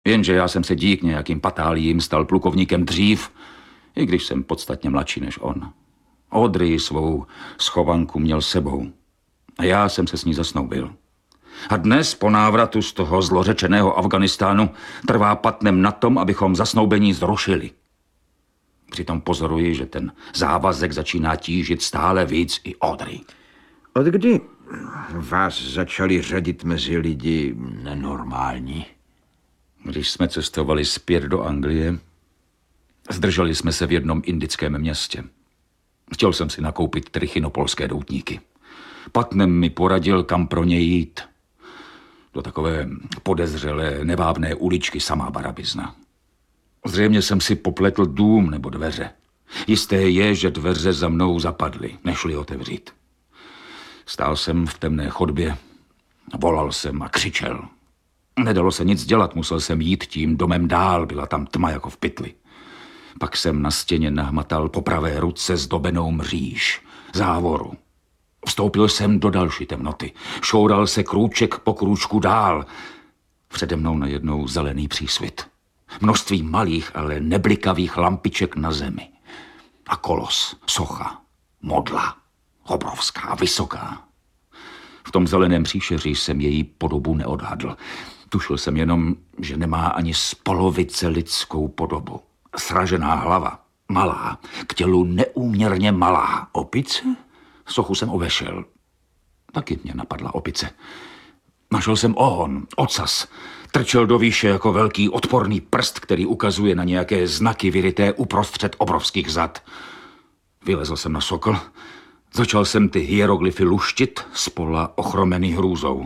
Jenže já jsem se dík nějakým patálím stal plukovníkem dřív, i když jsem podstatně mladší než on. Audrey svou schovanku měl sebou a já jsem se s ní zasnoubil. A dnes po návratu z toho zlořečeného Afganistánu trvá Putnam na tom, abychom zasnoubení zrušili. Přitom pozoruji, že ten závazek začíná tížit stále víc i Audrey. Od kdy vás začali řadit mezi lidi nenormální? Když jsme cestovali zpět do Anglie, zdrželi jsme se v jednom indickém městě. Chtěl jsem si nakoupit trichinopolské doutníky. Putnam mi poradil, kam pro ně jít. Do takové podezřelé, nevábné uličky samá barabizna. Zřejmě jsem si popletl dům nebo dveře. Jisté je, že dveře za mnou zapadly, nešli otevřít. Stál jsem v temné chodbě, volal jsem a křičel. Nedalo se nic dělat, musel jsem jít tím domem dál, byla tam tma jako v pytli. Pak jsem na stěně nahmatal po pravé ruce zdobenou mříž, závoru. Vstoupil jsem do další temnoty, šoural se krůček po krůčku dál. Přede mnou najednou zelený přísvit. Množství malých, ale neblikavých lampiček na zemi. A kolos, socha, modla, obrovská, vysoká. V tom zeleném příšeří jsem její podobu neodhadl. Tušil jsem jenom, že nemá ani z polovice lidskou podobu. Sražená hlava, malá, k tělu neúměrně malá. Opice? Sochu jsem obešel. Taky mě napadla opice. Našel jsem ohon, ocas. Trčel do výše jako velký odporný prst, který ukazuje na nějaké znaky vyryté uprostřed obrovských zad. Vylezl jsem na sokol. Začal jsem ty hieroglyfy luštit, spola ochromený hrůzou.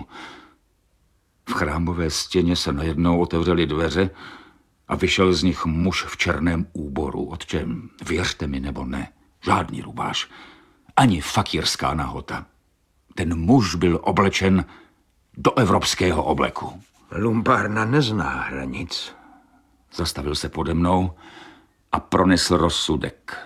V chrámové stěně se najednou otevřely dveře a vyšel z nich muž v černém úboru. Otče, věřte mi nebo ne, žádný rubáš, ani fakírská nahota. Ten muž byl oblečen do evropského obleku. Lumpárna nezná hranic. Zastavil se pode mnou a pronesl rozsudek.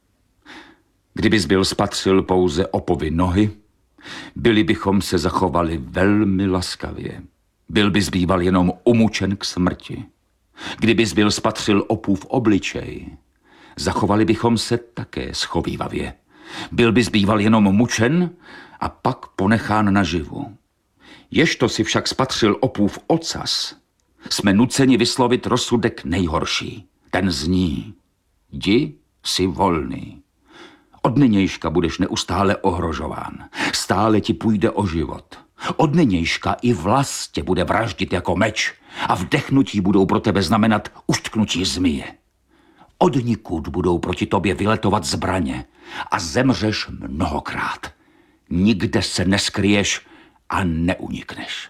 Kdybys byl spatřil pouze opovy nohy, byli bychom se zachovali velmi laskavě. Byl bys býval jenom umučen k smrti. Kdybys byl spatřil opův obličej, zachovali bychom se také schovívavě. Byl bys býval jenom mučen a pak ponechán naživu. Ježto si však spatřil opův ocas, jsme nuceni vyslovit rozsudek nejhorší. Ten zní: jdi si volný. Od nynějška budeš neustále ohrožován. Stále ti půjde o život. Od nynějška i vlas tě bude vraždit jako meč a vdechnutí budou pro tebe znamenat uštknutí zmije. Od nikud budou proti tobě vyletovat zbraně a zemřeš mnohokrát. Nikde se neskryješ a neunikneš.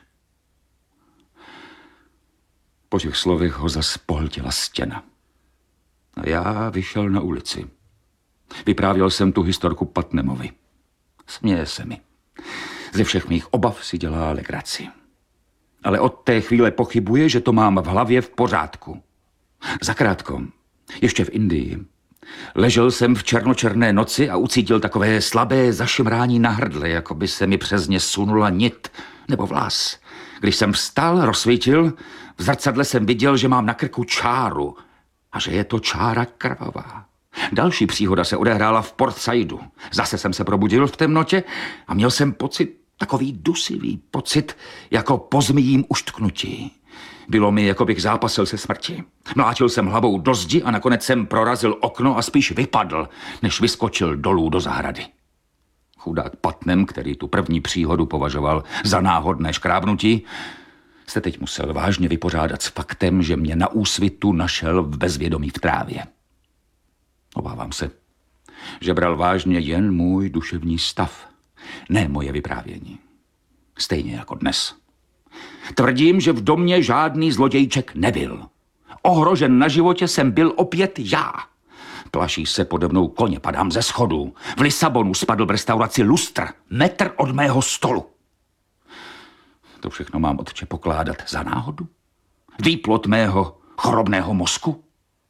Po těch slovech ho zas pohltila stěna. A já vyšel na ulici. Vyprávěl jsem tu historku Putnamovi. Směje se mi. Ze všech mých obav si dělá legraci. Ale od té chvíle pochybuje, že to mám v hlavě v pořádku. Zakrátko, ještě v Indii, ležel jsem v černočerné noci a ucítil takové slabé zašimrání na hrdle, jako by se mi přes ně sunula nit nebo vlas. Když jsem vstal, rozsvítil, v zrcadle jsem viděl, že mám na krku čáru a že je to čára krvavá. Další příhoda se odehrála v Port Saidu. Zase jsem se probudil v temnotě a měl jsem pocit, takový dusivý pocit, jako po zmijím uštknutí. Bylo mi, jako bych zápasil se smrti. Mlátil jsem hlavou do zdi a nakonec jsem prorazil okno a spíš vypadl, než vyskočil dolů do zahrady. Chudák Putnam, který tu první příhodu považoval za náhodné škrábnutí, se teď musel vážně vypořádat s faktem, že mě na úsvitu našel v bezvědomí v trávě. Obávám se, že bral vážně jen můj duševní stav, ne moje vyprávění. Stejně jako dnes. Tvrdím, že v domě žádný zlodějček nebyl. Ohrožen na životě jsem byl opět já. Plaší se pode mnou koně, padám ze schodů. V Lisabonu spadl v restauraci lustr, metr od mého stolu. To všechno mám, otče, pokládat za náhodu? Výplod mého chorobného mozku?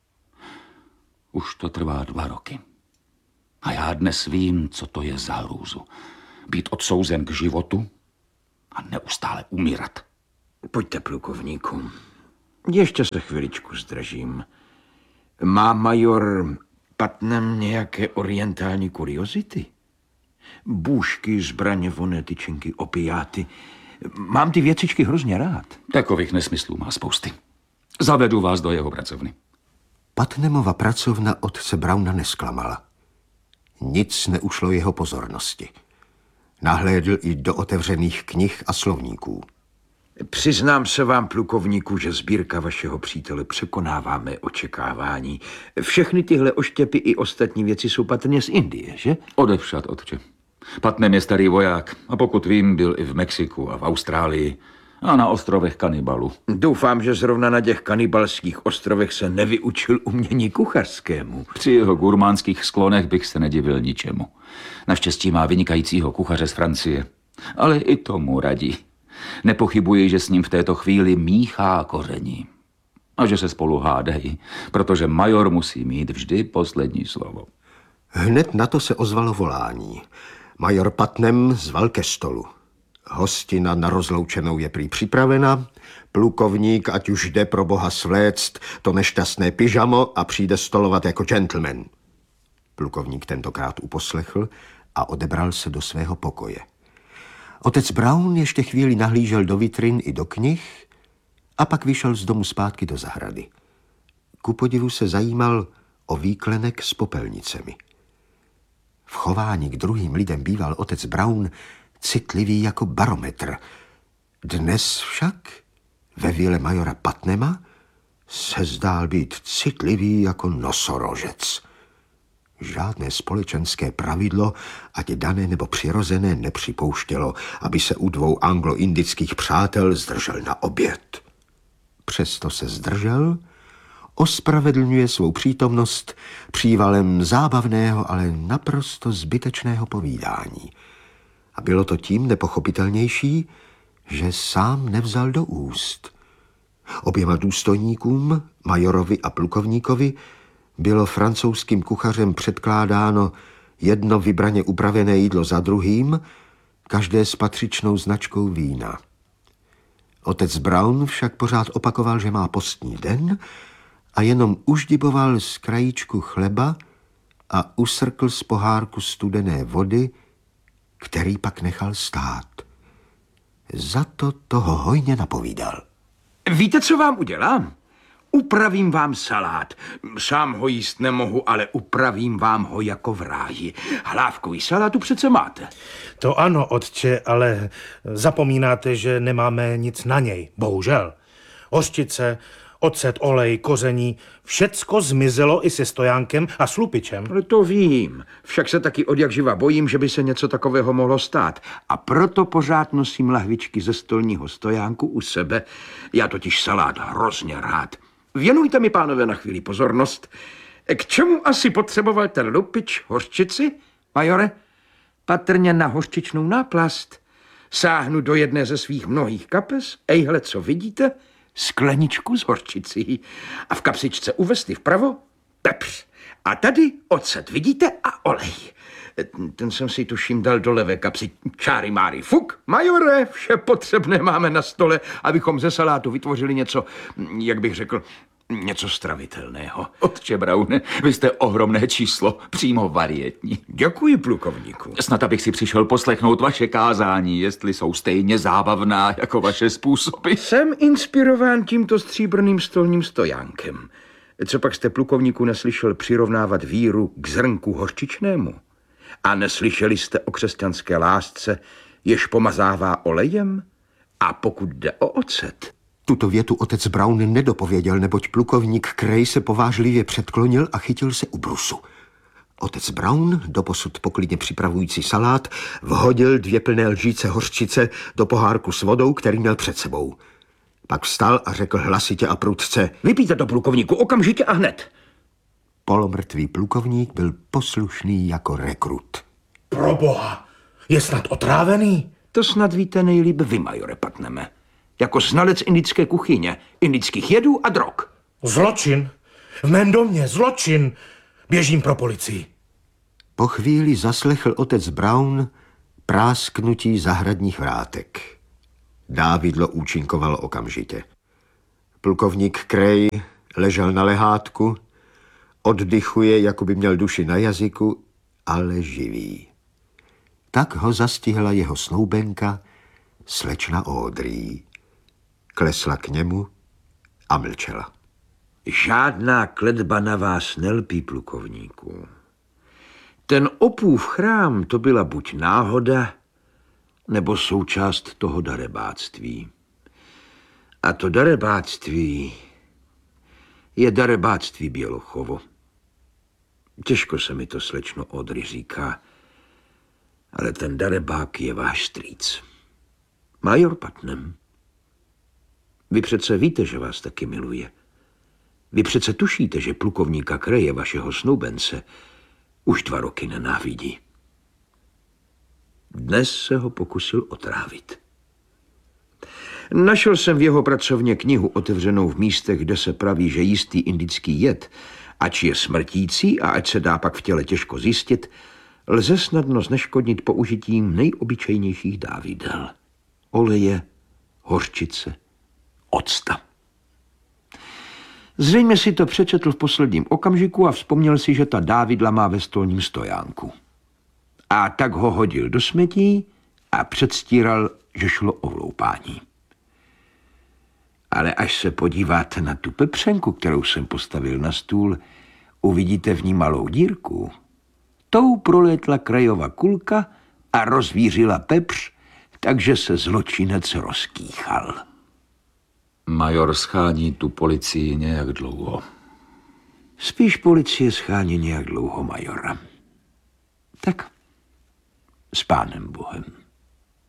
Už to trvá 2 roky. A já dnes vím, co to je za hrůzu. Být odsouzen k životu a neustále umírat. Pojďte, plukovníku. Ještě se chviličku zdržím. Má major Putnam nějaké orientální kuriozity? Bůžky, zbraně, vonné tyčinky, opiáty. Mám ty věcičky hrozně rád. Takových nesmyslů má spousty. Zavedu vás do jeho pracovny. Putnamova pracovna otce Browna nesklamala. Nic neušlo jeho pozornosti. Nahlédl i do otevřených knih a slovníků. Přiznám se vám, plukovníku, že sbírka vašeho přítele překonává mé očekávání. Všechny tyhle oštěpy i ostatní věci jsou patrně z Indie, že? Odevšad, otče. Putnam je starý voják a pokud vím, byl i v Mexiku a v Austrálii a na ostrovech Kanibalu. Doufám, že zrovna na těch kanibalských ostrovech se nevyučil umění kuchařskému. Při jeho gurmánských sklonech bych se nedivil ničemu. Naštěstí má vynikajícího kuchaře z Francie, ale i tomu radí. Nepochybuji, že s ním v této chvíli míchá koření. A že se spolu hádají, protože major musí mít vždy poslední slovo. Hned na to se ozvalo volání. Major Putnam zval ke stolu. Hostina na rozloučenou je prý připravena. Plukovník, ať už jde pro boha svléct to nešťastné pyžamo a přijde stolovat jako gentleman. Plukovník tentokrát uposlechl a odebral se do svého pokoje. Otec Brown ještě chvíli nahlížel do vitrin i do knih a pak vyšel z domu zpátky do zahrady. Ku podivu se zajímal o výklenek s popelnicemi. V chování k druhým lidem býval otec Brown citlivý jako barometr. Dnes však ve vile majora Putnama se zdál být citlivý jako nosorožec. Žádné společenské pravidlo, ať dané nebo přirozené, nepřipouštělo, aby se u dvou anglo-indických přátel zdržel na oběd. Přesto se zdržel, ospravedlňuje svou přítomnost přívalem zábavného, ale naprosto zbytečného povídání. A bylo to tím nepochopitelnější, že sám nevzal do úst. Oběma důstojníkům, majorovi a plukovníkovi, bylo francouzským kuchařem předkládáno jedno vybraně upravené jídlo za druhým, každé s patřičnou značkou vína. Otec Brown však pořád opakoval, že má postní den a jenom uždiboval z krajíčku chleba a usrkl z pohárku studené vody, který pak nechal stát. Za to toho hojně napovídal. Víte, co vám udělám? Upravím vám salát. Sám ho jíst nemohu, ale upravím vám ho jako v ráji. Hlávkový salát tu přece máte. To ano, otče, ale zapomínáte, že nemáme nic na něj, bohužel. Hořčice, ocet, olej, koření, všecko zmizelo i se stojánkem a s lupičem. Ale to vím. Však se taky odjakživa bojím, že by se něco takového mohlo stát. A proto pořád nosím lahvičky ze stolního stojánku u sebe. Já totiž salát hrozně rád. Věnujte mi, pánové, na chvíli pozornost. K čemu asi potřeboval ten lupič hořčici, majore? Patrně na hořčičnou náplast. Sáhnu do jedné ze svých mnohých kapes. Ejhle, co vidíte? Skleničku s hořčicí. A v kapsičce u vesty vpravo pepř. A tady ocet, vidíte? A olej. Ten jsem si tuším dal do levé kapsy. Čáry máry fuk. Majore, vše potřebné máme na stole, abychom ze salátu vytvořili něco, jak bych řekl, něco stravitelného. Otče Browne, vy jste ohromné číslo, přímo varietní. Děkuji, plukovníku. Snad abych si přišel poslechnout vaše kázání, jestli jsou stejně zábavná jako vaše způsoby. Jsem inspirován tímto stříbrným stolním stojánkem. Co pak jste, plukovníku, neslyšel přirovnávat víru k zrnku hořčičnému? A neslyšeli jste o křesťanské lásce, jež pomazává olejem? A pokud jde o ocet? Tuto větu otec Brown nedopověděl, neboť plukovník Cray se povážlivě předklonil a chytil se u brusu. Otec Brown, doposud poklidně připravující salát, vhodil 2 plné lžíce hořčice do pohárku s vodou, který měl před sebou. Pak vstal a řekl hlasitě a prudce: Vypijte to, plukovníku, okamžitě a hned. Polomrtvý plukovník byl poslušný jako rekrut. Proboha, je snad otrávený? To snad víte nejlíp vy, majore Putname. Jako znalec indické kuchyně, indických jedů a drog. Zločin. V mém domě zločin. Běžím pro policii. Po chvíli zaslechl otec Brown prásknutí zahradních vrátek. Dávidlo účinkovalo okamžitě. Plukovník Krej ležel na lehátku, oddychuje, jako by měl duši na jazyku, ale živý. Tak ho zastihla jeho snoubenka, slečna Audrey. Klesla k němu a mlčela. Žádná kletba na vás nelpí, plukovníku. Ten Opův chrám to byla buď náhoda, nebo součást toho darebáctví. A to darebáctví je darebáctví Bělochovo. Těžko se mi to, slečno Audrey, říká, ale ten darebák je váš strýc. Major Putnam. Vy přece víte, že vás taky miluje. Vy přece tušíte, že plukovníka Kreje, vašeho snoubence, už 2 roky nenávidí. Dnes se ho pokusil otrávit. Našel jsem v jeho pracovně knihu otevřenou v místech, kde se praví, že jistý indický jed, ač je smrtící a ač se dá pak v těle těžko zjistit, lze snadno zneškodnit použitím nejobyčejnějších dávidel. Oleje, hořčice, octa. Zřejmě si to přečetl v posledním okamžiku a vzpomněl si, že ta dávidla má ve stolním stojánku. A tak ho hodil do smetí a předstíral, že šlo o vloupání. Ale až se podíváte na tu pepřenku, kterou jsem postavil na stůl, uvidíte v ní malou dírku. Tou prolétla Krejova kulka a rozvířila pepř, takže se zločinec rozkýchal. Major schání tu policii nějak dlouho. Spíš policie schání nějak dlouho majora. Tak, s Pánem Bohem.